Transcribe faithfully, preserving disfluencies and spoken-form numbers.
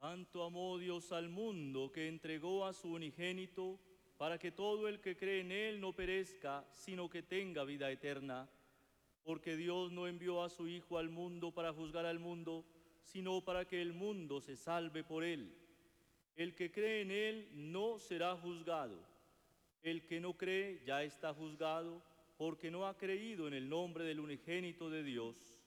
Tanto amó Dios al mundo que entregó a su unigénito para que todo el que cree en Él no perezca, sino que tenga vida eterna. Porque Dios no envió a su Hijo al mundo para juzgar al mundo, sino para que el mundo se salve por Él. El que cree en Él no será juzgado. El que no cree ya está juzgado, porque no ha creído en el nombre del unigénito de Dios.